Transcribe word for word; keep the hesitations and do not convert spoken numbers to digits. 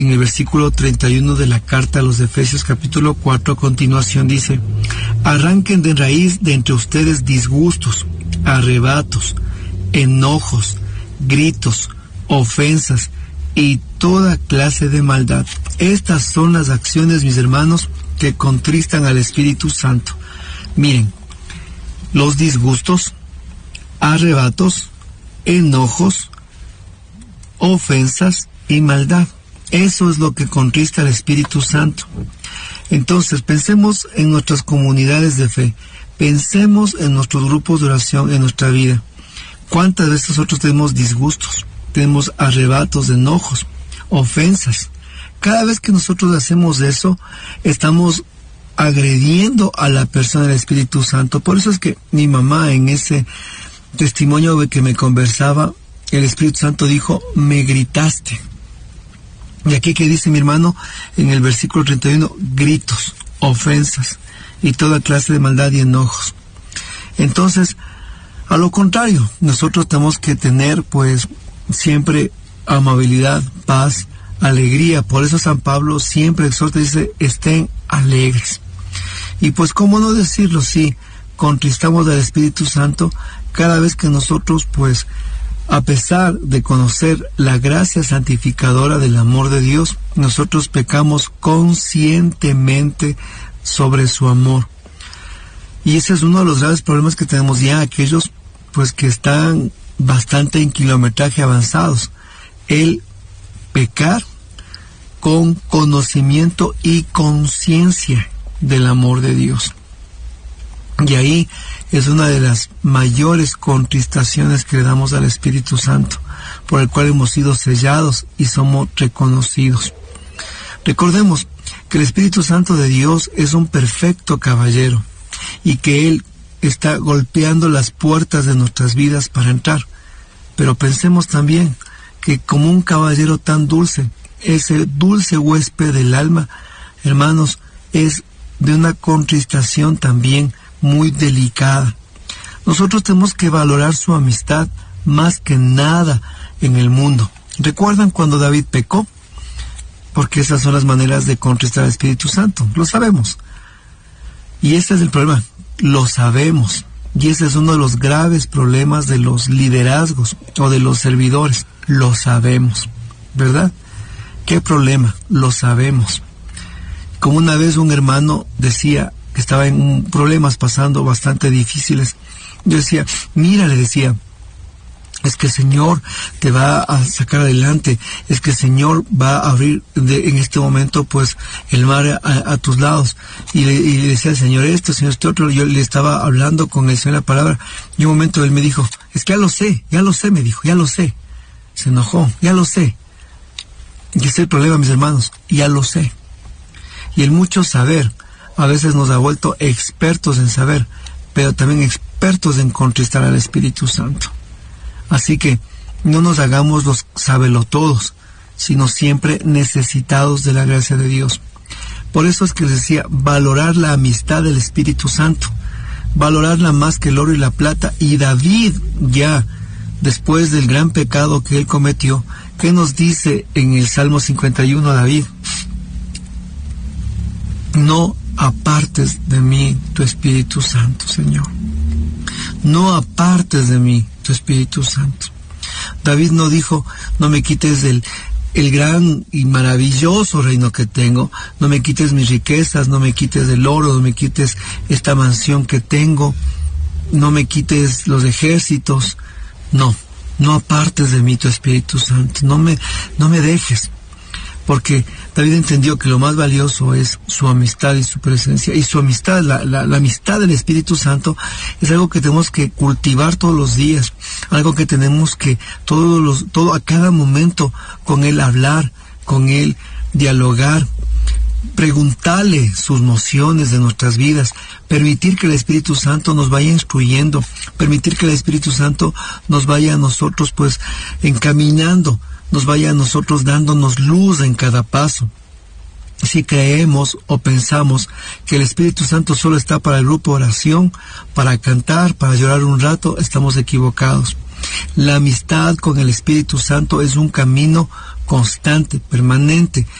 en el versículo treinta y uno de la carta a los Efesios capítulo cuatro, a continuación dice: arranquen de raíz de entre ustedes disgustos, arrebatos, enojos, gritos, ofensas y toda clase de maldad. Estas son las acciones, mis hermanos, que contristan al Espíritu Santo. Miren, los disgustos, arrebatos, enojos, ofensas y maldad. Eso es lo que contrista al Espíritu Santo. Entonces, pensemos en nuestras comunidades de fe. Pensemos en nuestros grupos de oración, en nuestra vida. ¿Cuántas veces nosotros tenemos disgustos? Tenemos arrebatos, enojos, ofensas. Cada vez que nosotros hacemos eso, estamos agrediendo a la persona del Espíritu Santo. Por eso es que mi mamá, en ese testimonio que me conversaba, el Espíritu Santo dijo: me gritaste. Y aquí que dice mi hermano, en el versículo treinta y uno, gritos, ofensas y toda clase de maldad y enojos. Entonces, a lo contrario, nosotros tenemos que tener, pues, siempre amabilidad, paz, alegría. Por eso San Pablo siempre exhorta y dice: estén alegres. Y pues, ¿cómo no decirlo si contristamos al Espíritu Santo cada vez que nosotros, pues, a pesar de conocer la gracia santificadora del amor de Dios, nosotros pecamos conscientemente sobre su amor? Y ese es uno de los graves problemas que tenemos ya aquellos, pues, que están bastante en kilometraje avanzados. El pecar con conocimiento y conciencia del amor de Dios. Y ahí es una de las mayores contristaciones que le damos al Espíritu Santo, por el cual hemos sido sellados y somos reconocidos. Recordemos que el Espíritu Santo de Dios es un perfecto caballero y que Él está golpeando las puertas de nuestras vidas para entrar. Pero pensemos también que como un caballero tan dulce, ese dulce huésped del alma, hermanos, es de una contristación también muy delicada. Nosotros tenemos que valorar su amistad más que nada en el mundo. ¿Recuerdan cuando David pecó? Porque esas son las maneras de contristar al Espíritu Santo. Lo sabemos. Y ese es el problema. Lo sabemos. Y ese es uno de los graves problemas de los liderazgos o de los servidores. Lo sabemos. ¿Verdad? ¿Qué problema? Lo sabemos. Como una vez un hermano decía que estaba en problemas pasando bastante difíciles. Yo decía, mira, le decía, es que el Señor te va a sacar adelante, es que el Señor va a abrir de, en este momento, pues, el mar a, a tus lados. Y le, y le decía al Señor esto, Señor este otro. Yo le estaba hablando con el Señor la palabra, y un momento él me dijo, es que ya lo sé, ya lo sé, me dijo, ya lo sé. Se enojó, ya lo sé. Y ese es el problema, mis hermanos, ya lo sé. Y el mucho saber a veces nos ha vuelto expertos en saber, pero también expertos en contristar al Espíritu Santo. Así que no nos hagamos los sabelotodos, sino siempre necesitados de la gracia de Dios. Por eso es que les decía, valorar la amistad del Espíritu Santo, valorarla más que el oro y la plata. Y David, ya después del gran pecado que él cometió, ¿qué nos dice en el Salmo cincuenta y uno David? No apartes de mí tu Espíritu Santo, Señor. No apartes de mí tu Espíritu Santo. David no dijo, no me quites el, el gran y maravilloso reino que tengo, no me quites mis riquezas, no me quites el oro, no me quites esta mansión que tengo, no me quites los ejércitos. No, no apartes de mí tu Espíritu Santo, no me, no me dejes. Porque David entendió que lo más valioso es su amistad y su presencia. Y su amistad, la, la, la amistad del Espíritu Santo, es algo que tenemos que cultivar todos los días. Algo que tenemos que, todos los, todo, a cada momento, con Él hablar, con Él dialogar, preguntarle sus nociones de nuestras vidas, permitir que el Espíritu Santo nos vaya instruyendo, permitir que el Espíritu Santo nos vaya a nosotros, pues, encaminando, nos vaya a nosotros dándonos luz en cada paso. Si creemos o pensamos que el Espíritu Santo solo está para el grupo de oración, para cantar, para llorar un rato, estamos equivocados. La amistad con el Espíritu Santo es un camino constante, permanente.